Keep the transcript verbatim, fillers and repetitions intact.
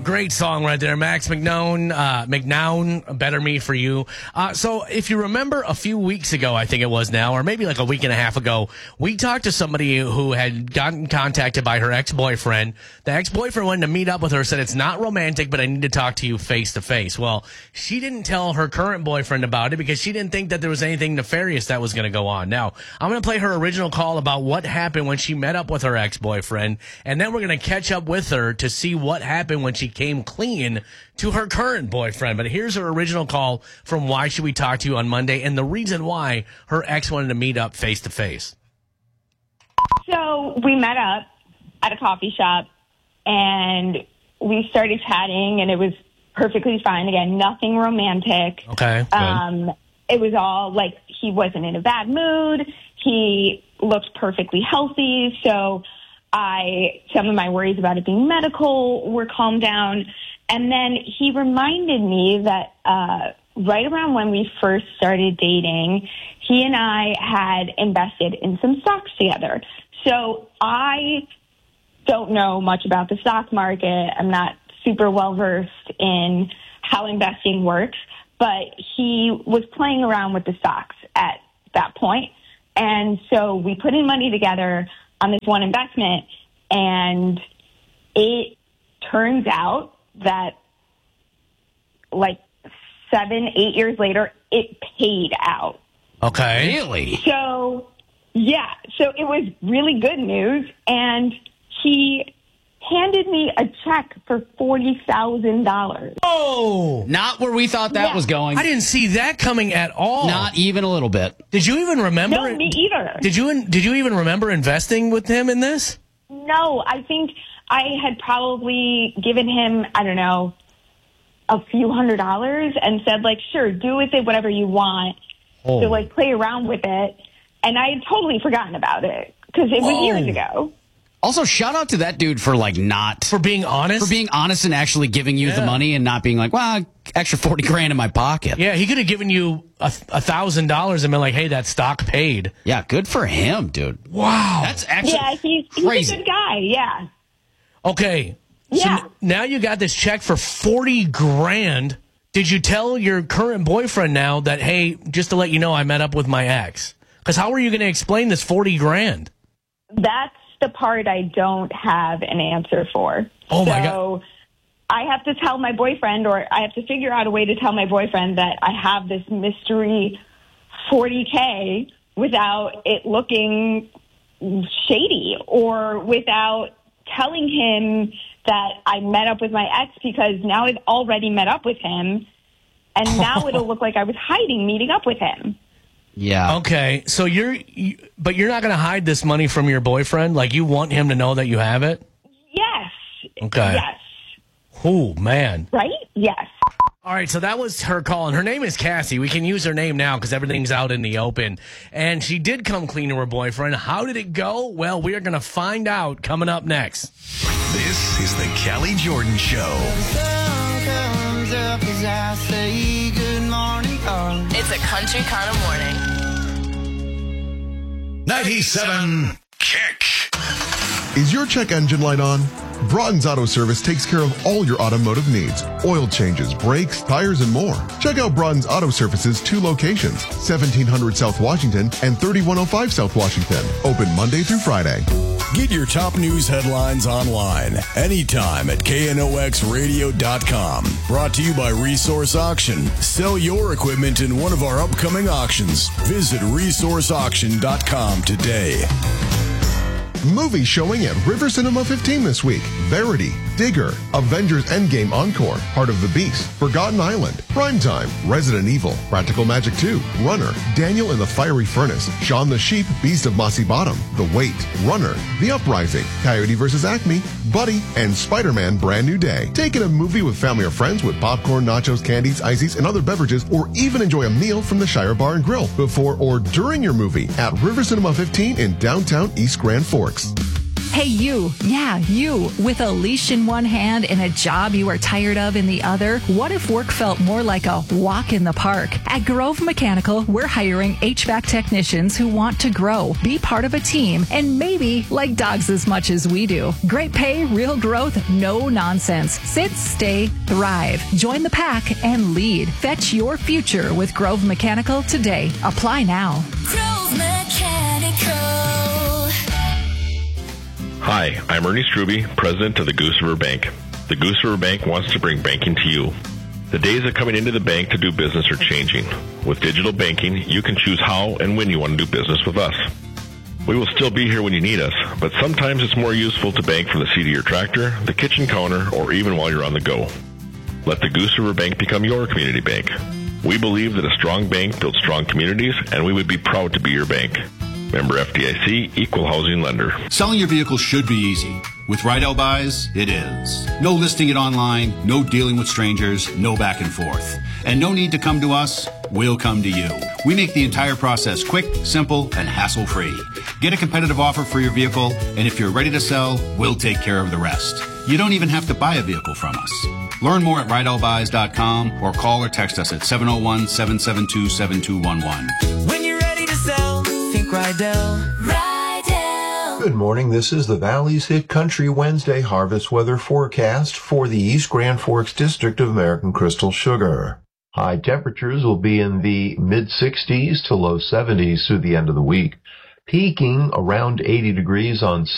Great song right there, Max McNown, uh, McNown, Better Me For You. Uh, so if you remember a few weeks ago, I think it was now, or maybe like a week and a half ago, we talked to somebody who had gotten contacted by her ex-boyfriend. The ex-boyfriend wanted to meet up with her, said it's not romantic, but I need to talk to you face to face. Well, she didn't tell her current boyfriend about it because she didn't think that there was anything nefarious that was going to go on. Now, I'm going to play her original call about what happened when she met up with her ex-boyfriend, and then we're going to catch up with her to see what happened when she came clean to her current boyfriend. But here's her original call from Why Should We Talk to You on Monday, and the reason why her ex wanted to meet up face to face. So we met up at a coffee shop, and we started chatting, and it was perfectly fine. Again, nothing romantic. Okay. Good. Um, it was all like he wasn't in a bad mood. He looked perfectly healthy. So I, some of my worries about it being medical were calmed down. And then he reminded me that uh, right around when we first started dating, he and I had invested in some stocks together. So I don't know much about the stock market. I'm not super well versed in how investing works, but he was playing around with the stocks at that point. And so we put in money together on this one investment, and it turns out that like seven, eight years later, it paid out. Okay. Really? So, yeah. So it was really good news, and he handed me a check for forty thousand dollars. Oh! Not where we thought that Yeah. was going. I didn't see that coming at all. Not even a little bit. Did you even remember? No, me either. Did you Did you even remember investing with him in this? No, I think I had probably given him, I don't know, a few hundred dollars and said, like, sure, do with it whatever you want. Oh. So, like, play around with it. And I had totally forgotten about it because it was Whoa. years ago. Also, shout out to that dude for like not For being honest? for being honest and actually giving you Yeah. the money and not being like, well, extra forty grand in my pocket. Yeah, he could have given you a thousand dollars and been like, "Hey, that stock paid." Yeah, good for him, dude. Wow, That's actually Yeah, he's, he's crazy. a good guy. Yeah. okay. Yeah. So n- now you got this check for forty grand. Did you tell your current boyfriend now that, hey, just to let you know, I met up with my ex? Because how are you going to explain this forty grand? That's the part I don't have an answer for. Oh, my so I have to tell my boyfriend, or I have to figure out a way to tell my boyfriend that I have this mystery forty K without it looking shady, or without telling him that I met up with my ex, because now I've already met up with him, and now it'll look like I was hiding meeting up with him. Yeah. Okay, so you're, you, but you're not going to hide this money from your boyfriend? Like, you want him to know that you have it? Yes. Okay. Yes. Oh, man. Right? Yes. All right, so that was her call, and her name is Cassie. We can use her name now because everything's out in the open. And she did come clean to her boyfriend. How did it go? Well, we are going to find out coming up next. This is the Kelly Jordan Show. It's a country kind of morning. ninety-seven Kick. Is your check engine light on? Broughton's Auto Service takes care of all your automotive needs. Oil changes, brakes, tires, and more. Check out Broughton's Auto Service's two locations, seventeen hundred South Washington and thirty-one oh five South Washington. Open Monday through Friday. Get your top news headlines online anytime at K N O X radio dot com. Brought to you by Resource Auction. Sell your equipment in one of our upcoming auctions. Visit resource auction dot com today. Movies showing at River Cinema fifteen this week. Verity, Digger, Avengers Endgame Encore, Heart of the Beast, Forgotten Island, Primetime, Resident Evil, Practical Magic two, Runner, Daniel in the Fiery Furnace, Shaun the Sheep, Beast of Mossy Bottom, The Wait, Runner, The Uprising, Coyote versus Acme, Buddy, and Spider-Man Brand New Day. Take in a movie with family or friends with popcorn, nachos, candies, ices, and other beverages, or even enjoy a meal from the Shire Bar and Grill before or during your movie at River Cinema fifteen in downtown East Grand Forks. Hey, you, yeah, you, with a leash in one hand and a job you are tired of in the other, what if work felt more like a walk in the park? At Grove Mechanical, we're hiring H V A C technicians who want to grow, be part of a team, and maybe like dogs as much as we do. Great pay, real growth, no nonsense. Sit, stay, thrive. Join the pack and lead. Fetch your future with Grove Mechanical today. Apply now. Grove Mechanical. Hi, I'm Ernie Struby, president of the Goose River Bank. The Goose River Bank wants to bring banking to you. The days of coming into the bank to do business are changing. With digital banking, you can choose how and when you want to do business with us. We will still be here when you need us, but sometimes it's more useful to bank from the seat of your tractor, the kitchen counter, or even while you're on the go. Let the Goose River Bank become your community bank. We believe that a strong bank builds strong communities, and we would be proud to be your bank. Member F D I C, Equal Housing Lender. Selling your vehicle should be easy. With Rydell Buys, it is. No listing it online, no dealing with strangers, no back and forth. And no need to come to us, we'll come to you. We make the entire process quick, simple, and hassle-free. Get a competitive offer for your vehicle, and if you're ready to sell, we'll take care of the rest. You don't even have to buy a vehicle from us. Learn more at Rydell Buys dot com or call or text us at seven oh one, seven seven two, seven two one one. When you're ready to sell, think Rydell. Rydell. Good morning. This is the Valley's Hit Country Wednesday harvest weather forecast for the East Grand Forks District of American Crystal Sugar. High temperatures will be in the mid sixties to low seventies through the end of the week, peaking around eighty degrees on